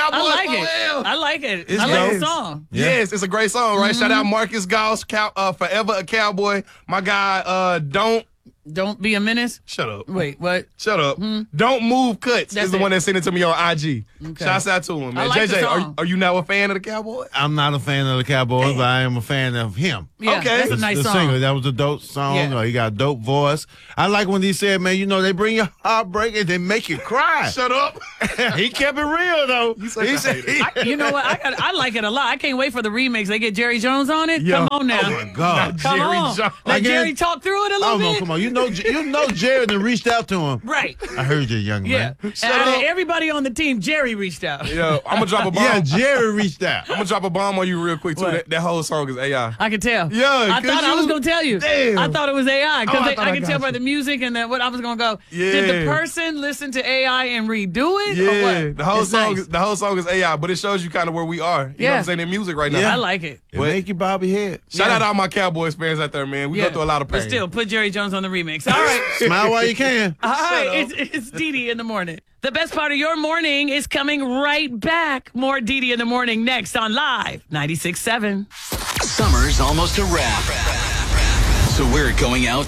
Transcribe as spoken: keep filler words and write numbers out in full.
Cowboys. I like for it. hell. I like it. It's I like dope. the song. Yeah. Yes, it's a great song, right? Mm-hmm. Shout out Marcus Gauss, Cow, uh, Forever a Cowboy. My guy, uh, Don't. Don't be a menace. Shut up. Wait, what? Shut up. Don't Move Cuts That's is the it. one that sent it to me on I G. Okay. Shouts out to him, man. I like the J J, are, song. are you now a fan of the Cowboys? I'm not a fan of the Cowboys, but I am a fan of him. Yeah, Okay. that's a The- nice the song. singer, that was a dope song. Yeah. Uh, he got a dope voice. I like when he said, man, you know, they bring you heartbreak and they make you cry. Shut up. He kept it real, though. such He a said, hater. You know what? I got, I like it a lot. I can't wait for the remix. They get Jerry Jones on it. Yo. Come on now. oh, my God. Come Jerry on. Jones. Let Again? Jerry talk through it a little Oh, no, bit. come on. You know, you know Jared and reached out to him. Right. I heard you, young Yeah. man. And out of everybody on the team, Jerry reached out. Yo, I'm gonna drop a bomb. Yeah, Jerry reached out. I'm gonna drop a bomb on you real quick too. What? That, that whole song is A I. I could tell. Yeah, I could thought I you? was going to tell you. Damn. I thought it was A I because Oh, I I, thought I I could got tell by you. the music and the, what I was going to go. Did Yeah. the person listen to A I and redo it? or Yeah, what? the whole It's song, nice. is, the whole song is A I, but it shows you kind of where we are. You know Yeah. what I'm saying? In music right now. Yeah. I like it. It make you bob your head. Shout Yeah. out all my Cowboys fans out there, man. We Yeah. go through a lot of pain. But still, put Jerry Jones on the remix. All right. Smile while you can. All right. up. It's, it's Dee Dee in the morning. The best part of your morning is coming right back. More Dee Dee in the morning next on Live ninety-six point seven. Summer's almost a wrap. So we're going out